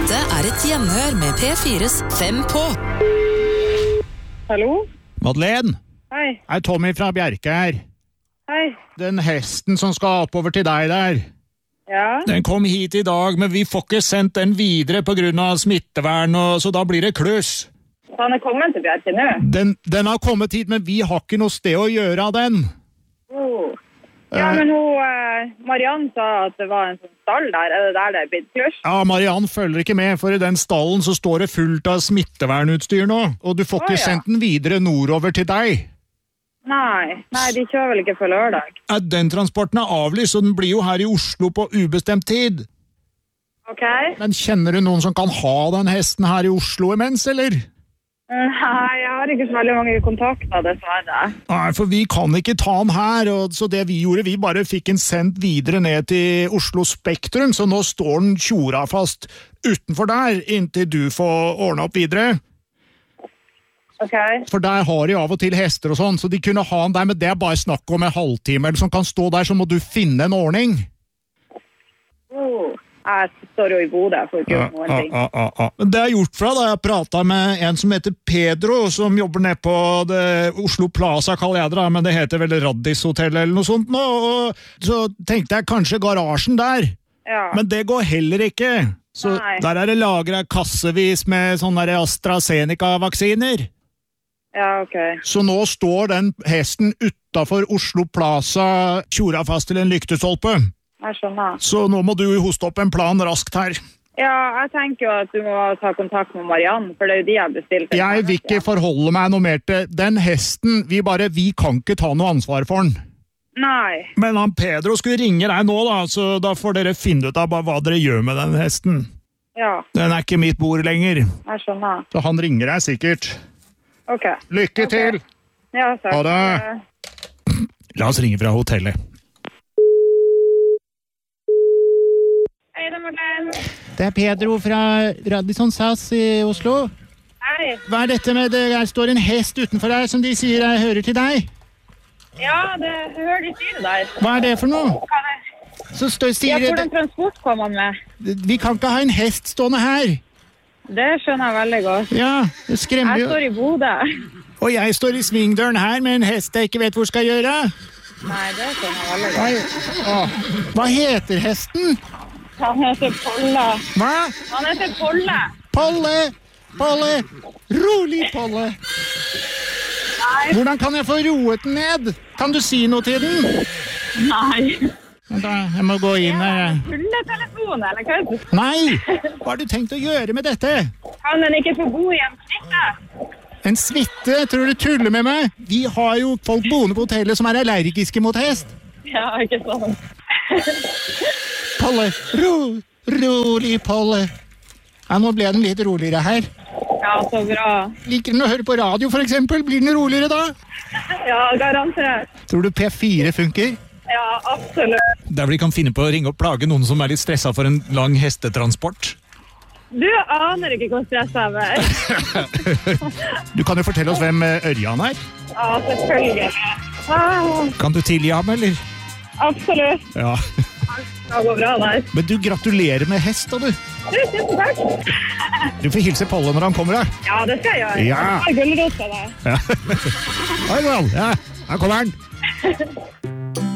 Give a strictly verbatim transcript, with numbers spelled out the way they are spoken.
Dette er et gjenhør med P fires Fem på. Hallo? Madeleine? Hei. Er Tommy fra Bjerke her? Hei. Den hesten som skal oppover til deg der. Ja? Den kom hit i dag, men vi får ikke sendt den videre på grunn av smittevern, og, så da blir det kluss. Så han er kommet til Bjerke nå? Den, den har kommet hit, men vi har ikke noe sted å gjøre av den. Oh. Ja, men hun, eh, Marianne sa at det var en sånn stall der. Er det der det er blitt kluss? Ja, Marianne følger ikke med, for i den stallen så står det fullt av smittevernutstyr nå, og du får Å, ikke ja. sendt den videre nordover til deg. Nei, nei, de kjører vel ikke for lørdag. Ja, den transporten er avlyst, og den blir jo her i Oslo på ubestemt tid. Ok? Men kjenner du noen som kan ha den hesten her i Oslo imens, eller? Nei, jeg har ikke så veldig mange kontakter, dessverre. Nei, for vi kan ikke ta den her, og så det vi gjorde, vi bare fikk den sendt videre ned til Oslo Spektrum, så nå står den tjora fast utenfor der, inntil du får ordne opp videre. Ok? For der har de av og til hester og sånn, så de kunne ha den der, men det er bare snakk om en halvtime, eller som kan stå der, så må du finne en ordning. Oh. Jeg står jo i Bodø, jeg får ikke gjort noen ting. Ja, ja, ja. Men det er gjort fra da jeg pratet med en som heter Pedro, som jobber ned på det Oslo Plaza, kaller jeg det da, men det heter vel Raddis Hotel eller noe sånt nå, og så tenkte jeg kanskje garasjen der. Ja. Men det går heller ikke. Så Nei. der er det lagret kassevis med sånne der AstraZeneca-vaksiner. Ja, ok. Så nå står den hesten utenfor Oslo Plaza tjora fast til en lyktestolpe. Jeg skjønner. Så nå må du hoste opp en plan raskt her. Ja, jeg tenker jo at du må ta kontakt med Marianne, for det er jo de jeg har bestilt. Jeg vil ikke forholde meg noe mer til den hesten. Vi bare, vi kan ikke ta noe ansvar for den. Nei. Men han Pedro skulle ringe deg nå da, så da får dere finne ut av hva dere gjør med den hesten. Ja, Den er ikke mitt bord lenger. jeg skjønner. Så han ringer deg sikkert. Ok. Lykke Ok. til! Ja, takk. Ha det. La oss ringe fra hotellet. Hei, det er Marlene. Det er Pedro fra Radisson S A S i Oslo. Hei. Hva er dette med det? Der står en hest utenfor her som de sier jeg hører til deg. Ja, det jeg hører de sier det der. Hva er det for noe? Kan jeg... Så står, Ja, sier hvordan transport kommer han med? vi kan ikke ha en hest stående her. Det skjønner jeg veldig godt. Ja, det skremmer Jeg jo. står i Bodø. Og jeg står i svingdøren her med en hest jeg ikke vet hvor skal gjøre. Nei, det skjønner jeg veldig godt. Hva, Åh. Hva heter hesten? Han heter Polle. Hva? Han heter Polle. Polle! Polle! Rolig, Polle! Nei. Hvordan kan jeg få roet den ned? Kan du si noe til den? Nei. Vent da, jeg må gå inn her. Tulletelefon, eller hva er det? Nei! Hva har du tenkt å gjøre med dette? Kan den ikke få bo i en snitte? En svitte? Tror du tuller med meg? Vi har jo folk boende på hotellet som er allergiske mot hest. Ja, ikke sånn. Polle, ro, rolig, Polle. Ja, nå ble den litt roligere her. Ja, så bra. Liker den å høre på radio, for eksempel? Blir den roligere da? Ja, garantert. Tror du P fire funker? Ja, absolutt. Der vi kan finne på å ringe og plage noen som er litt stresset for en lang hestetransport. Du aner ikke hvor stresset jeg er. Du kan jo fortelle oss hvem Ørjan er. Ja, selvfølgelig. Ah, Kan du tilgi ham, eller? absolutt. Ja. Det går bra der. Men du, gratulerer med hest, da du. Du, tusen takk. Du får hilse Polle når han kommer, da. Ja, det skal jeg gjøre. Ja. Jeg har gulrot til deg. Ja. Hei, vel. Ja, her kommer han.